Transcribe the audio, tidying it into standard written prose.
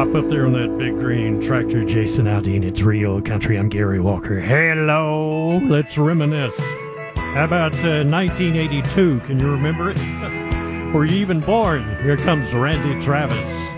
Up there on that big green tractor, Jason Aldean. It's Rio Country. I'm Gary Walker. Hello. Let's reminisce. How about 1982? Can you remember it? Were you even born? Here comes Randy Travis.